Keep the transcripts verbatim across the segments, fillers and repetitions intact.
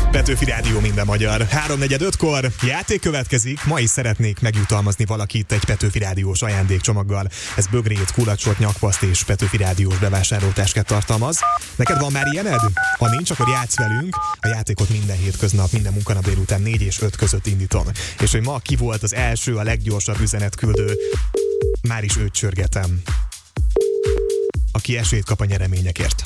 Petőfi Rádió, minden magyar. háromnegyed ötkor játék következik, ma is szeretnék megjutalmazni valakit egy Petőfi Rádiós ajándékcsomaggal. Ez bögrét, kulacsot, nyakpaszt és Petőfi Rádiós bevásárlótáskát tartalmaz. Neked van már ilyened? Ha nincs, akkor játsz velünk. A játékot minden hétköznap, minden munkanap délután négy és öt között indítom. És hogy ma ki volt az első, a leggyorsabb üzenetküldő, már is őt csörgetem, aki esélyt kap a nyereményekért.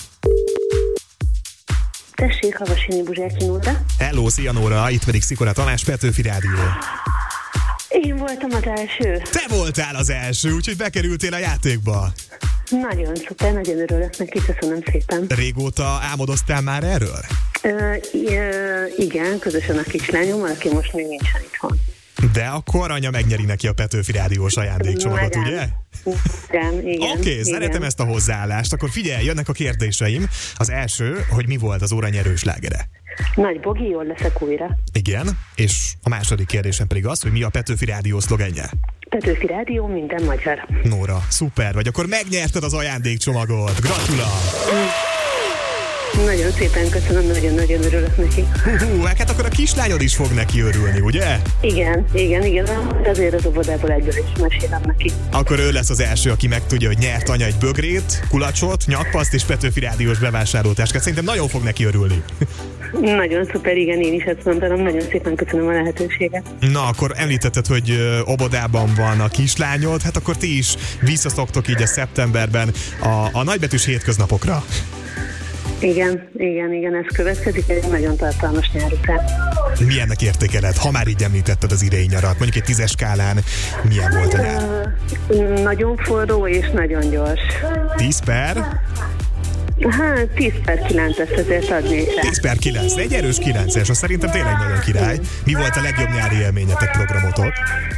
Tessék, Havasini Buzsáki Nóra. Hello, szia Nóra, itt pedig Szikora Tamás, Petőfi Rádió. Én voltam az első. Te voltál az első, úgyhogy bekerültél a játékba. Nagyon szuper, nagyon örülök neki, köszönöm szépen. Régóta álmodoztál már erről? Ö, igen, közösen a kislányommal, aki most még nincsen itthon. De akkor anya megnyeri neki a Petőfi Rádiós ajándékcsomagot, ugye? Igen, igen. Oké, okay, szeretem ezt a hozzáállást. Akkor figyelj, jönnek a kérdéseim. Az első, hogy mi volt az óra nyerő slágere? Nagy Bogi, jól leszek újra. Igen, és a második kérdésem pedig az, hogy mi a Petőfi Rádió szlogenje? Petőfi Rádió, minden magyar. Nóra, szuper vagy, akkor megnyerted az ajándékcsomagot. Gratulál! Nagyon szépen köszönöm, nagyon-nagyon örülök neki. Hú, hát akkor a kislányod is fog neki örülni, ugye? Igen, igen, igen, azért az óvodából egyből is mesélem neki. Akkor ő lesz az első, aki megtudja, hogy nyert anya egy bögrét, kulacsot, nyakpaszt és Petőfi Rádiós bevásárlótáskát. Szerintem nagyon fog neki örülni. Nagyon szuper, igen, én is ezt mondtam, nagyon szépen köszönöm a lehetőséget. Na, akkor említetted, hogy ö, óvodában van a kislányod, hát akkor ti is visszaszoktok így a szeptemberben a, a nagybetűs hétköznapokra. Igen, igen, igen, ez következik, egy nagyon tartalmas nyár után. Milyennek értékeled, ha már így említetted az idei nyarat? Mondjuk egy tízes skálán milyen volt a nyár? Uh, nagyon forró és nagyon gyors. tíz per? Hát tíz per kilences ezért adnék rá. tíz per kilenc, egy erős kilences, az szerintem tényleg nagyon király. Mi volt a legjobb nyári élményetek, programotok?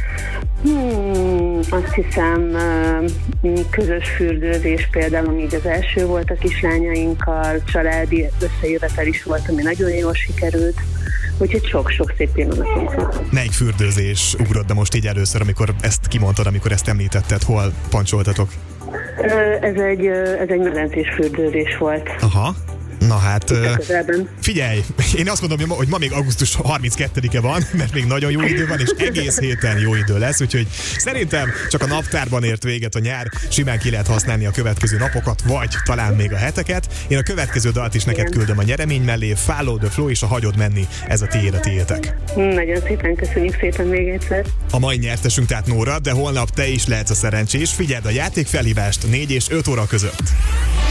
Hmm, azt hiszem közös fürdőzés például, amíg az első volt a kislányainkkal, családi összejövetel is volt, ami nagyon jól sikerült. Úgyhogy sok-sok szép pillanatunk volt. Melyik fürdőzés ugrott be most így először, amikor ezt kimondtad, amikor ezt említetted? Hol pancsoltatok? Ez egy, ez egy medencés fürdőzés volt. Aha. Na hát, közelben. Figyelj, én azt mondom, hogy ma még augusztus harminckettedike van, mert még nagyon jó idő van, és egész héten jó idő lesz, úgyhogy szerintem csak a naptárban ért véget a nyár, simán ki lehet használni a következő napokat, vagy talán még a heteket. Én a következő dalt is neked küldöm a nyeremény mellé, Follow the Flow és a Hagyod menni, ez a tiéd, a tiétek. Nagyon szépen köszönjük szépen még egyszer. A mai nyertesünk tehát Nóra, de holnap te is lehetsz a szerencsés, figyeld a játékfelhívást négy és öt óra között.